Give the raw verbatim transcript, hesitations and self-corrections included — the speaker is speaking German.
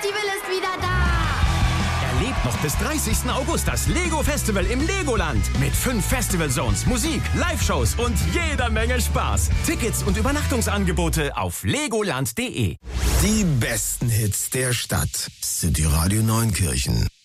Festival ist wieder da. Erlebt noch bis dreißigsten August das Lego Festival im Legoland. Mit fünf Festival-Zones, Musik, Live-Shows und jeder Menge Spaß. Tickets und Übernachtungsangebote auf legoland punkt de. Die besten Hits der Stadt. City Radio Neunkirchen.